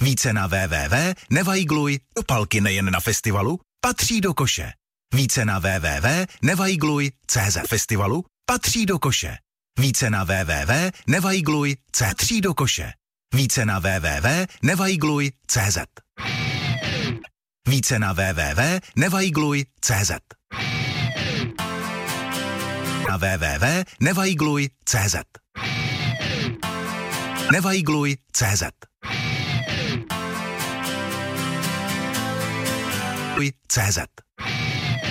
Více na www.nevajgluj.cz. Nejen na festivalu, patří do koše. Více na www.nevajgluj.cz. Festivalu patří do koše. Více na www.nevajgluj.cz. Patří do koše. Více na www.nevajgluj.cz. Více na www.nevajgluj.cz. Na www.nevajgluj.cz. Nevajgluj.cz. CZ.